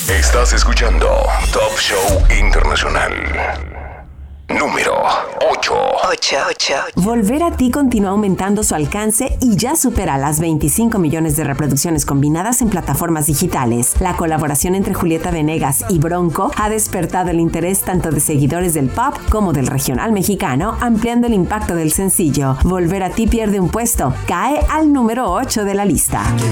Estás escuchando Top Show Internacional. Número 8. Volver a ti continúa aumentando su alcance y ya supera las 25 millones de reproducciones combinadas en plataformas digitales. La colaboración entre Julieta Venegas y Bronco ha despertado el interés tanto de seguidores del pop como del regional mexicano, ampliando el impacto del sencillo. Volver a ti pierde un puesto, cae al número 8 de la lista.